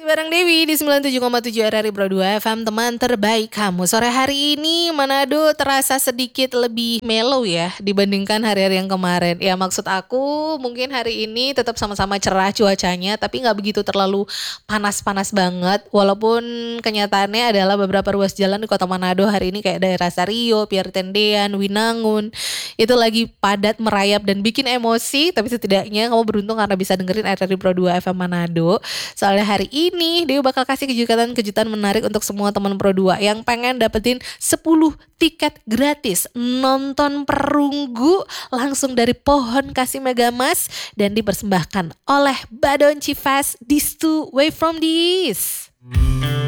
bareng Dewi di 97,7 RRI Pro 2 FM, teman terbaik kamu. Sore hari ini Manado terasa sedikit lebih mellow ya dibandingkan hari-hari yang kemarin. Ya maksud aku mungkin hari ini tetap sama-sama cerah cuacanya, tapi gak begitu terlalu panas-panas banget. Walaupun kenyataannya adalah beberapa ruas jalan di kota Manado hari ini kayak daerah Sario, Pierre Tendean, Winangun, itu lagi padat merayap dan bikin emosi. Tapi setidaknya kamu beruntung karena bisa dengerin RRI Pro 2 FM Manado. Soalnya hari ini Dewi bakal kasih kejutan-kejutan menarik untuk semua teman Pro 2 yang pengen dapetin 10 tiket gratis nonton perunggu langsung dari pohon kasih Megamas dan dipersembahkan oleh Badonchi Fest This Two Way From This.